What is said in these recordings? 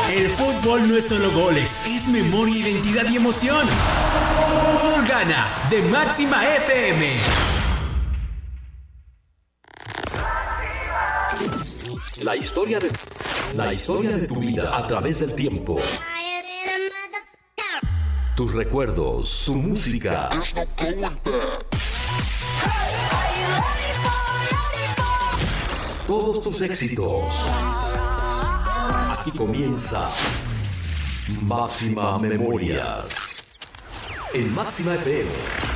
El fútbol no es solo goles, es memoria, identidad y emoción. Gana de Máxima FM. La historia de tu vida a través del tiempo. Tus recuerdos, tu música. Todos tus éxitos. Aquí comienza Máxima Memorias. En Máxima FM.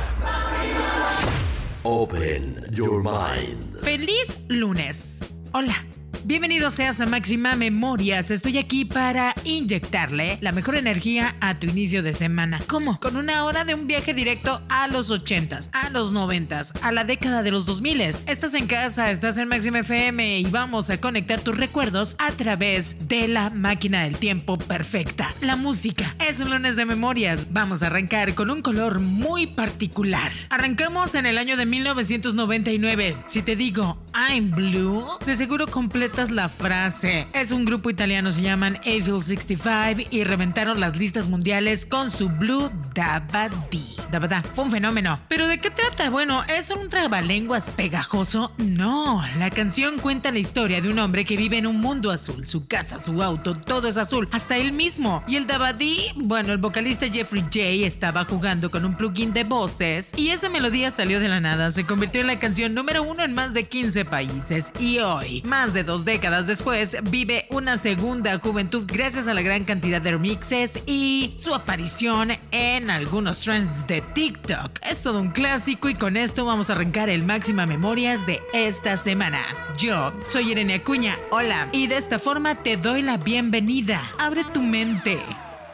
Open your mind. ¡Feliz lunes! Hola. Bienvenido seas a Máxima Memorias. Estoy aquí para inyectarle la mejor energía a tu inicio de semana. ¿Cómo? Con una hora de un viaje directo a los 80s, a los 90s, a la década de los 2000s. Estás en casa, estás en Máxima FM y vamos a conectar tus recuerdos a través de la máquina del tiempo perfecta. La música. Es un lunes de memorias. Vamos a arrancar con un color muy particular. Arrancamos en el año de 1999. Si te digo I'm Blue, de seguro completas la frase. Es un grupo italiano, se llaman Eiffel 65 y reventaron las listas mundiales con su Blue Dabadi. Dabada. Fue un fenómeno. ¿Pero de qué trata? Bueno, ¿es un trabalenguas pegajoso? No, la canción cuenta la historia de un hombre que vive en un mundo azul. Su casa, su auto, todo es azul, hasta él mismo. Y el Dabadi, bueno, el vocalista Jeffrey J estaba jugando con un plugin de voces y esa melodía salió de la nada. Se convirtió en la canción número 1 en más de 15 países y hoy, más de 2 décadas después, vive una segunda juventud gracias a la gran cantidad de remixes y su aparición en algunos trends de TikTok. Es todo un clásico y con esto vamos a arrancar el Máxima Memorias de esta semana. Yo soy Irene Acuña, hola, y de esta forma te doy la bienvenida. Abre tu mente,